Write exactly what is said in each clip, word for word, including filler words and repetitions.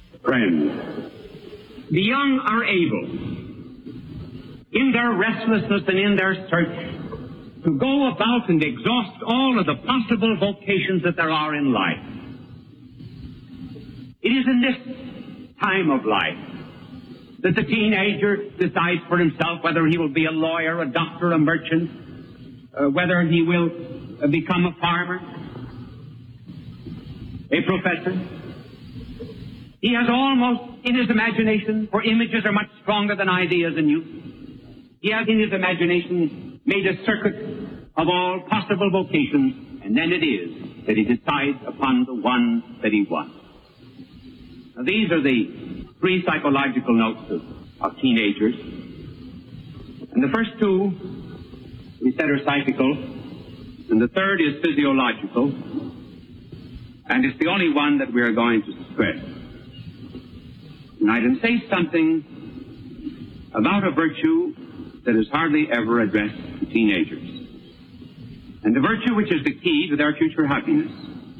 Friends, the young are able, in their restlessness and in their search, to go about and exhaust all of the possible vocations that there are in life. It is in this time of life that the teenager decides for himself whether he will be a lawyer, a doctor, a merchant, uh, whether he will uh, become a farmer, a professor. He has almost in his imagination, for images are much stronger than ideas in youth, he has in his imagination made a circuit of all possible vocations, and then it is that he decides upon the one that he wants. Now, these are the three psychological notes of, of teenagers. And the first two, we said, are psychical, and the third is physiological, and it's the only one that we are going to stress. And I can say something about a virtue that is hardly ever addressed to teenagers, and the virtue which is the key to their future happiness,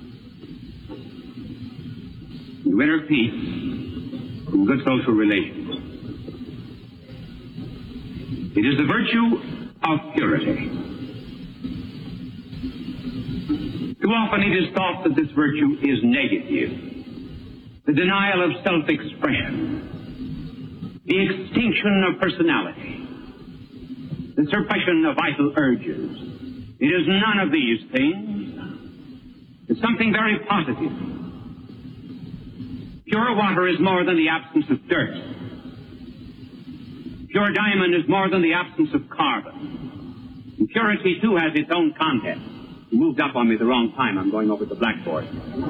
and inner peace, and good social relations. It is the virtue of purity. Too often it is thought that this virtue is negative. The denial of self-expression, the extinction of personality, the suppression of vital urges. It is none of these things. It's something very positive. Pure water is more than the absence of dirt. Pure diamond is more than the absence of carbon. And purity, too, has its own content. You moved up on me the wrong time. I'm going over the blackboard.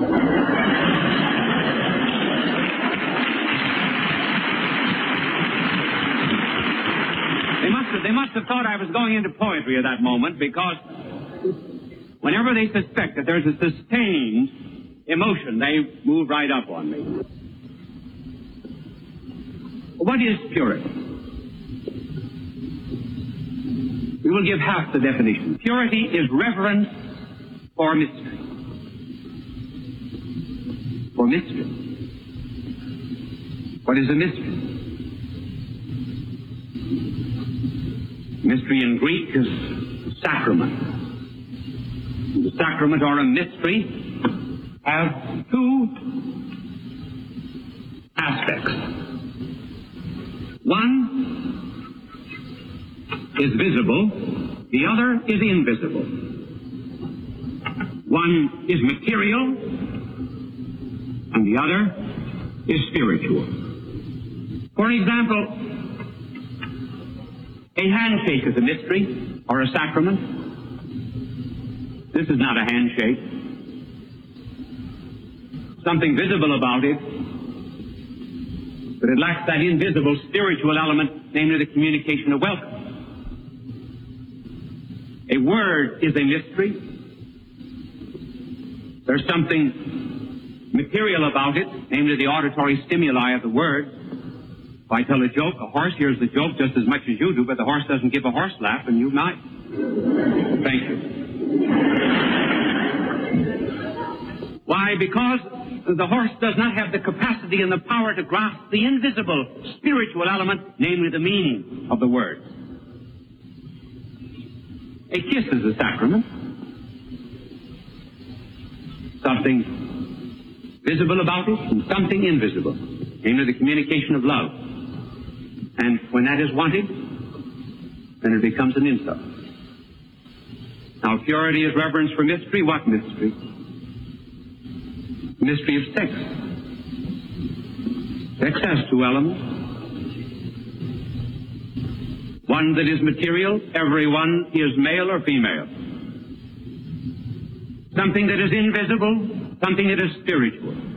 They must have, they must have thought I was going into poetry at that moment, because whenever they suspect that there's a sustained emotion, they move right up on me. What is purity? We will give half the definition. Purity is reverence for mystery. For mystery. What is a mystery? Mystery in Greek is sacrament. The sacrament or a mystery have two aspects. One is visible, the other is invisible. One is material, and the other is spiritual. For example, a handshake is a mystery or a sacrament. This is not a handshake. Something visible about it, but it lacks that invisible spiritual element, namely the communication of welcome. A word is a mystery. There's something material about it, namely the auditory stimuli of the word. If I tell a joke, a horse hears the joke just as much as you do, but the horse doesn't give a horse laugh, and you might. Thank you. Why? Because the horse does not have the capacity and the power to grasp the invisible spiritual element, namely the meaning of the word. A kiss is a sacrament. Something visible about it and something invisible, namely the communication of love. And when that is wanted, then it becomes an insult. Now, purity is reverence for mystery. What mystery? Mystery of sex. Sex has two elements. One that is material, every one is male or female. Something that is invisible, something that is spiritual.